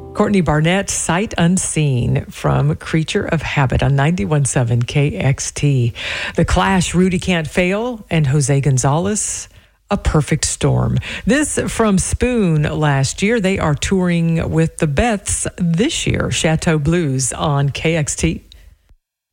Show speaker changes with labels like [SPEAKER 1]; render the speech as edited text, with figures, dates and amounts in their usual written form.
[SPEAKER 1] Courtney Barnett, Sight Unseen from Creature of Habit on 91.7 KXT. The Clash, Rudy Can't Fail, and Jose Gonzalez, A Perfect Storm. This from Spoon last year. They are touring with the Beths this year. Chateau Blues on KXT.